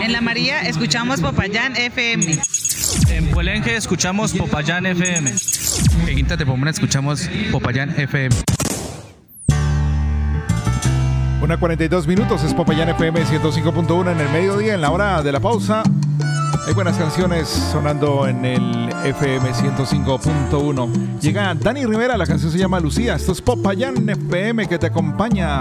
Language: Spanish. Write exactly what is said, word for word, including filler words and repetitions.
En La María escuchamos Popayán F M. En Puelenque escuchamos Popayán F M. En Quinta de Pomona escuchamos Popayán F M. Una cuarenta y dos minutos, es Popayán F M ciento cinco punto uno en el mediodía, en la hora de la pausa. Hay buenas canciones sonando en el F M ciento cinco punto uno. Llega Dani Rivera, la canción se llama Lucía. Esto es Popayán F M que te acompaña.